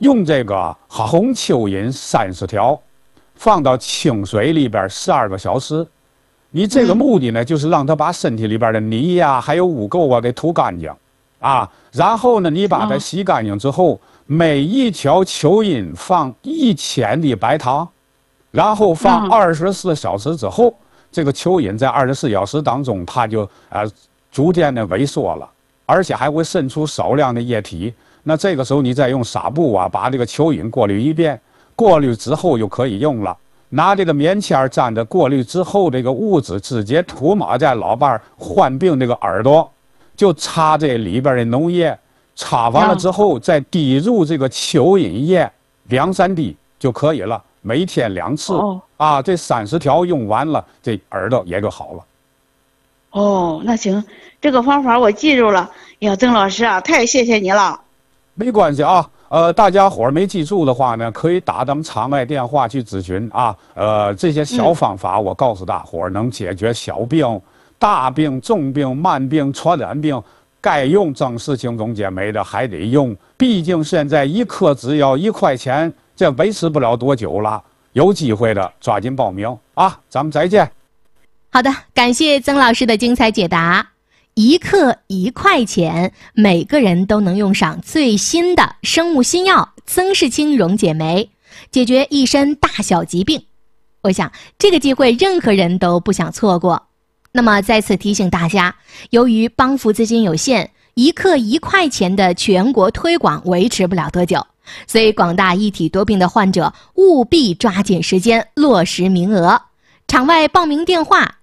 用这个红蚯蚓30条，放到清水里边12个小时。你这个目的呢，就是让它把身体里边的泥呀、还有污垢啊给吐干净，啊，然后呢，你把它洗干净之后，每一条蚯蚓放1000粒白糖，然后放24小时之后，这个蚯蚓在24小时当中，它就逐渐的萎缩了，而且还会渗出少量的液体。那这个时候你再用纱布啊，把这个蚯蚓过滤一遍，过滤之后就可以用了。拿这个棉签沾着过滤之后这个物质，直接涂抹在老伴患病这个耳朵，就擦这里边的脓液，擦完了之后再滴入这个蚯蚓液2、3滴就可以了，每天2次。啊，这30条用完了，这耳朵也就好了。 哦，那行，这个方法我记住了。呀，曾老师啊，太谢谢你了。 没关系啊，大家伙儿没记住的话呢，可以打咱们场外电话去咨询啊。这些小方法我告诉大伙儿，能解决小病、大病、重病、慢病、传染病，该用正式轻松解酶的还得用。毕竟现在1颗只要1块钱，这维持不了多久了。有机会的抓紧报名啊！咱们再见。 好的，感谢曾老师的精彩解答。1克1块钱，每个人都能用上最新的生物新药曾氏清溶解酶，解决一身大小疾病。我想这个机会任何人都不想错过。那么再次提醒大家，由于帮扶资金有限，1克1块钱的全国推广维持不了多久，所以广大一体多病的患者务必抓紧时间落实名额。场外报名电话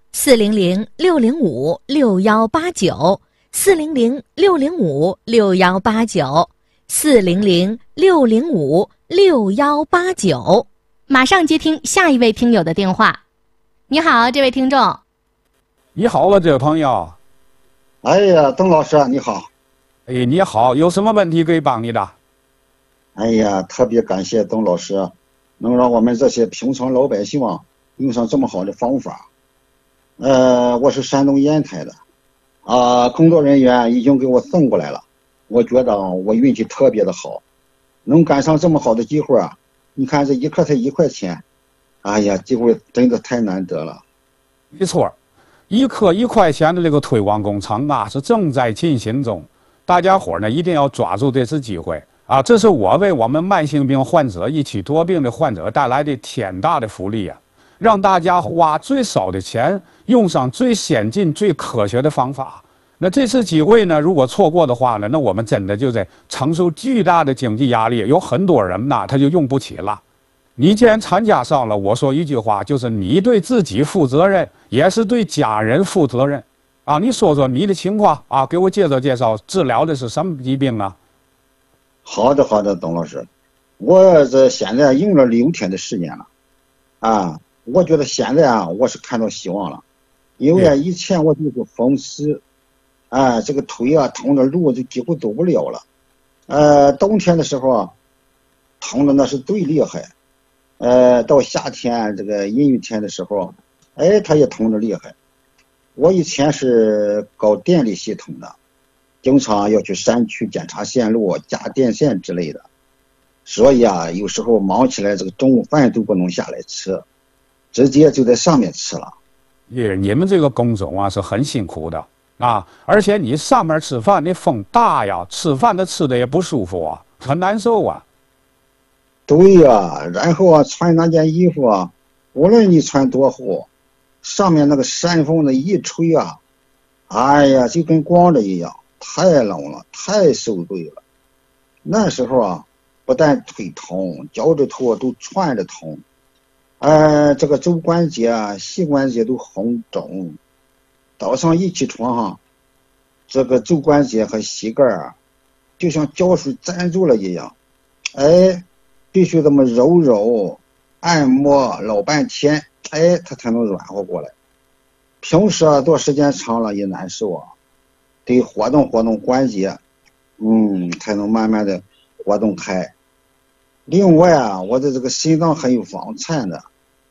400-605-6189，400-605-6189，马上接听下一位听友的电话。你好，这位听众。 你好啊，这位朋友。 哎呀，邓老师你好。 哎，你好，有什么问题可以帮你的？ 哎呀，特别感谢邓老师，能让我们这些平常老百姓用上这么好的方法。我是山东烟台的，工作人员已经给我送过来了，我觉得我运气特别的好，能赶上这么好的机会啊！你看这1克才1块钱，哎呀，机会真的太难得了。 没错，1克1块钱的这个推广工程啊，是正在进行中，大家伙呢一定要抓住这次机会啊！这是我为我们慢性病患者、一体多病的患者带来的天大的福利啊！让大家花最少的钱，用上最先进、最科学的方法。那这次机会呢，如果错过的话呢，那我们真的就在承受巨大的经济压力。有很多人呢，他就用不起了。你既然参加上了，我说一句话，就是你对自己负责任，也是对家人负责任。啊，你说说你的情况啊，给我介绍介绍，治疗的是什么疾病啊？ 好的，董老师，我这现在用了6天的时间了，我觉得现在我是看到希望了，因为以前我就是风湿，这个腿疼的路就几乎走不了了，冬天的时候疼的那是最厉害，到夏天这个阴雨天的时候，它也疼的厉害。我以前是搞电力系统的，经常要去山区检查线路、加电线之类的，所以有时候忙起来，这个中午饭都不能下来吃，直接就在上面吃了。 你们这个工种是很辛苦的啊，而且你上面吃饭那风大呀，吃饭吃的也不舒服很难受啊。 对呀，然后穿那件衣服无论你穿多厚，上面那个山风的一吹哎呀，就跟光着一样，太冷了，太受罪了。那时候不但腿疼，脚趾头都串着疼，这个肘关节膝关节都红肿，早上一起床这个肘关节和膝盖就像胶水粘住了一样，必须这么揉按摩老半天，它才能软和过来。平时做时间长了也难受得活动关节，才能慢慢的活动开。另外我的这个心脏还有房颤的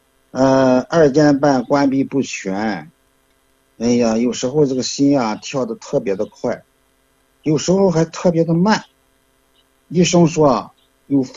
，2间半关闭不全，哎呀，有时候这个心跳得特别的快，有时候还特别的慢。医生说有